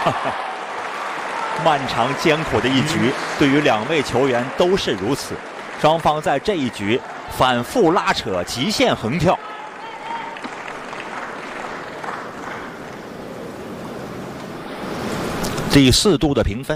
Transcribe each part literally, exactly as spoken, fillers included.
漫长艰苦的一局，对于两位球员都是如此。双方在这一局反复拉扯，极限横跳。第四度的评分。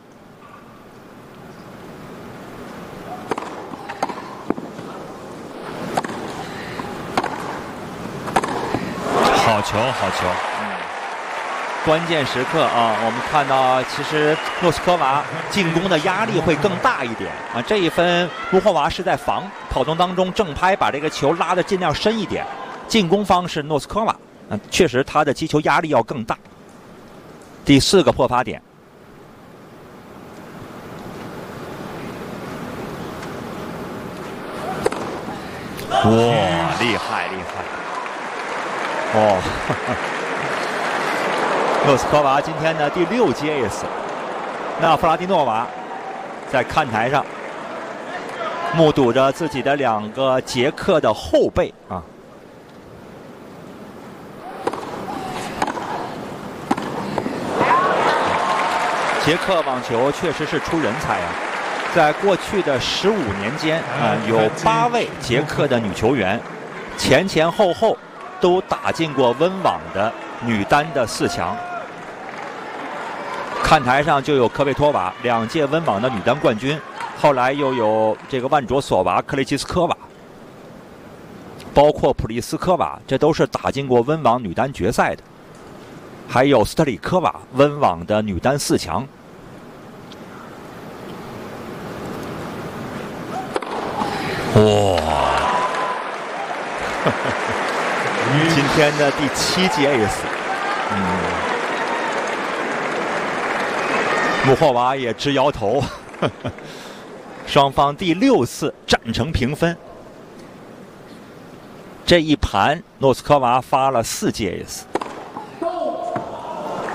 好球，好球！ 嗯，关键时刻啊，我们看到其实诺斯科娃进攻的压力会更大一点啊。这一分穆霍娃是在防，跑动当中正拍把这个球拉得尽量深一点。进攻方是诺斯科娃，啊，确实他的击球压力要更大。第四个破发点。哇，厉害厉害！哦，诺斯科娃今天的第六接一次。那弗拉蒂诺娃在看台上目睹着自己的两个捷克的后辈啊。捷克网球确实是出人才啊！在过去的十五年间啊，有八位捷克的女球员前前后后都打进过温网的女单的四强。看台上就有科维托娃，两届温网的女单冠军，后来又有这个万卓索娃、克雷奇斯科娃，包括普利斯科娃，这都是打进过温网女单决赛的。还有斯特里科娃，温网的女单四强。哇！今天的第七届 Ace， 嗯，穆霍娃也直摇头。双方第六次战成平分。这一盘诺斯科娃发了四届 Ace。